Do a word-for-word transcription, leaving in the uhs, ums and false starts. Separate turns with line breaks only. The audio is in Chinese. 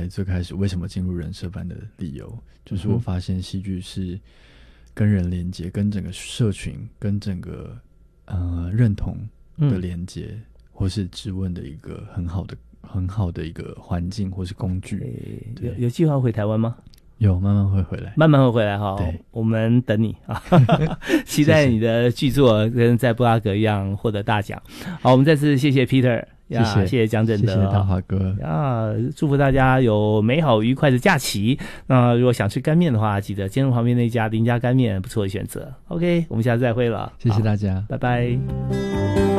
在最开始为什么进入人社班的理由，就是我发现戏剧是跟人连接，跟整个社群，跟整个呃认同的连接、嗯，或是质问的一个很好的很好的一个环境或是工具。
有有计划回台湾吗？
有，慢慢会回来，
慢慢会回来哈。我们等你啊，期待你的剧作跟在布拉格一样获得大奖。好，我们再次谢谢 Peter，
谢谢
谢谢蒋振德，
谢谢大华哥
啊，祝福大家有美好愉快的假期。那如果想吃干面的话，记得建中旁边那家林家干面不错的选择。OK， 我们下次再会了，
谢谢大家，
拜拜。